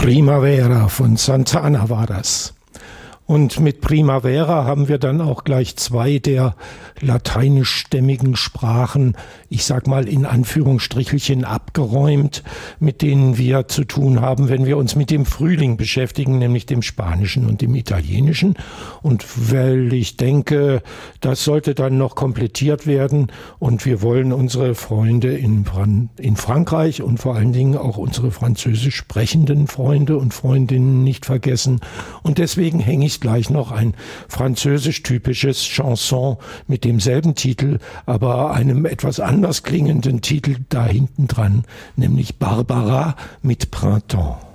Primavera von Santana war das. Und mit Primavera haben wir dann auch gleich zwei der lateinischstämmigen Sprachen, ich sag mal in Anführungsstrichelchen, abgeräumt, mit denen wir zu tun haben, wenn wir uns mit dem Frühling beschäftigen, nämlich dem Spanischen und dem Italienischen. Und weil ich denke, das sollte dann noch komplettiert werden und wir wollen unsere Freunde in Frankreich und vor allen Dingen auch unsere französisch sprechenden Freunde und Freundinnen nicht vergessen. Und deswegen hänge ich gleich noch ein französisch-typisches Chanson mit demselben Titel, aber einem etwas anders klingenden Titel da hinten dran, nämlich Barbara mit Printemps.